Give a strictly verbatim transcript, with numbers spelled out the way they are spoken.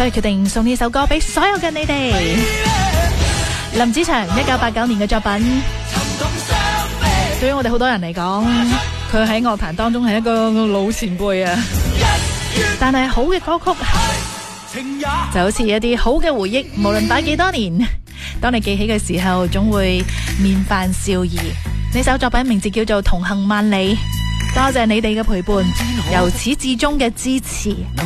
所以決定送呢首歌俾所有嘅你哋。林子祥一九八九年嘅作品，對於我哋好多人嚟講，佢喺樂壇當中係一個老前輩啊。但係好嘅歌曲就好似一啲好嘅回憶，無論擺幾多年，當你記起嘅時候，總會面泛笑意。呢首作品名字叫做《同行萬里》，多謝你哋嘅陪伴，由始至終嘅支持。